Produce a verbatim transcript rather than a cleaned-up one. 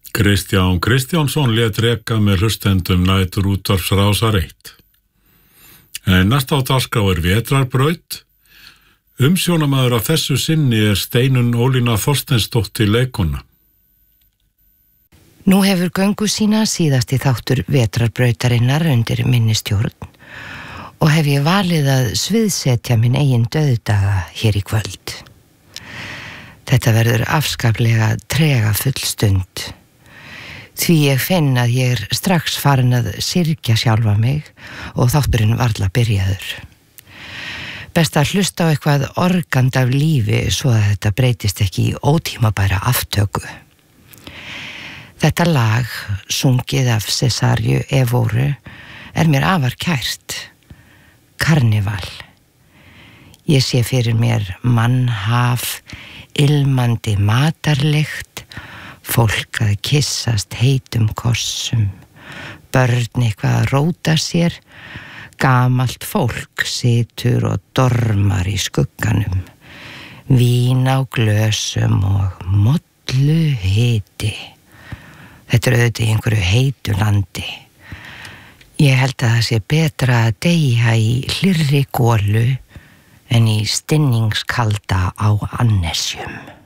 Kristján Kristjánsson lét reka með hlustendum nætur útvarpsrásar eitt. En næst á dagskrá er vetrarbraut. Umsjónamaður af þessu sinni er Steinunn Ólína Þorsteinsdóttir leikona. Nú hefur göngu sína síðasti þáttur vetrarbrautarinnar undir minni stjórn og hef ég valið að sviðsetja minn eigin dauðdaga hér í kvöld. Þetta verður afskaplega trega full stund, því ég finn að ég er strax farin að syrgja sjálfa mig og þátturinn varla byrjaður. Best að hlusta á eitthvað organd af lífi svo að þetta breytist ekki í ótímabæra aftöku. Þetta lag, sungið af Cesario Evóru, er mér afar kært. Karneval. Ég sé fyrir mér mannhaf, ilmandi matarlykt, fólk að kyssast heitum kossum, börn eitthvað að róta sér, gamalt fólk situr og dormar í skugganum, vín á glösum og mollu hiti. Þetta er auðvitað í einhverju heitu landi. Ég held að það sé betra að deyja í hlýrri gólu en í stinningskalda á Annesjum.